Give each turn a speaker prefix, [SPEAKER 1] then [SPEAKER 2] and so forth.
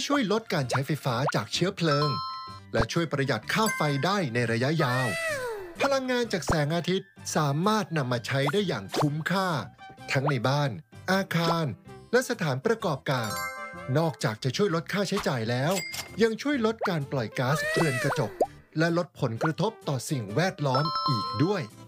[SPEAKER 1] ช่วยลดการใช้ไฟฟ้าจากเชื้อเพลิงและช่วยประหยัดค่าไฟได้ในระยะยาวพลังงานจากแสงอาทิตย์สามารถนำมาใช้ได้อย่างคุ้มค่าทั้งในบ้านอาคารและสถานประกอบการนอกจากจะช่วยลดค่าใช้จ่ายแล้วยังช่วยลดการปล่อยก๊าซเรือนกระจกและลดผลกระทบต่อสิ่งแวดล้อมอีกด้วย